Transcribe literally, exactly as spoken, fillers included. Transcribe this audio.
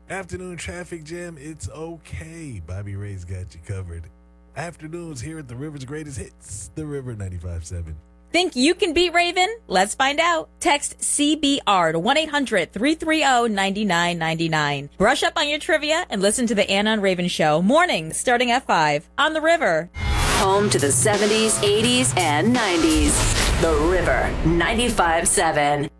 Afternoon traffic jam, it's okay. Bobby Ray's got you covered. Afternoons here at the River's Greatest Hits, the River ninety-five point seven. Think you can beat Raven? Let's find out. Text C B R to one eight hundred three three zero nine nine nine nine. Brush up on your trivia and listen to the Anna and Raven Show mornings starting at five on the River. Home to the seventies, eighties, and nineties. The River ninety-five point seven.